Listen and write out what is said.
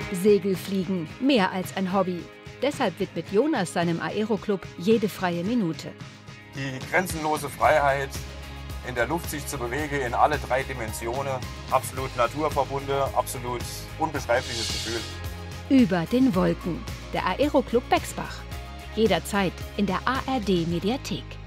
Segelfliegen, mehr als ein Hobby. Deshalb widmet Jonas seinem Aeroclub jede freie Minute. Die grenzenlose Freiheit, in der Luft sich zu bewegen, in alle 3 Dimensionen, absolut naturverbunden, absolut unbeschreibliches Gefühl. Über den Wolken, der Aeroclub Bexbach. Jederzeit in der ARD Mediathek.